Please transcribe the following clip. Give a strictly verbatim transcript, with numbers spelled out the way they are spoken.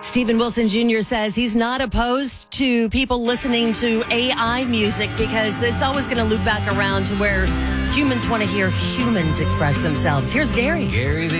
Stephen Wilson Junior says he's not opposed to people listening to A I music because it's always going to loop back around to where humans want to hear humans express themselves. Here's Gary. Gary,